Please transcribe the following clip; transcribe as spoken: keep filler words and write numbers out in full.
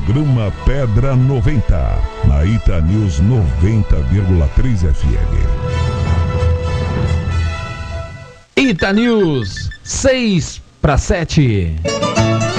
Programa Pedra noventa, na Ita News noventa vírgula três F M. Ita News, seis para sete.